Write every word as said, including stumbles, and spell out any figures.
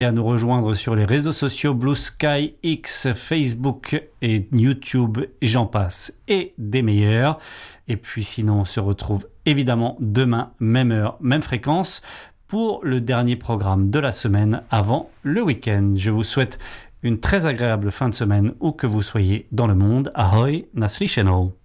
à nous rejoindre sur les réseaux sociaux Blue Sky, X, Facebook et YouTube, et j'en passe, et des meilleurs. Et puis sinon, on se retrouve évidemment demain, même heure, même fréquence, pour le dernier programme de la semaine avant le week-end. Je vous souhaite une très agréable fin de semaine où que vous soyez dans le monde. Ahoy, naslyšenou.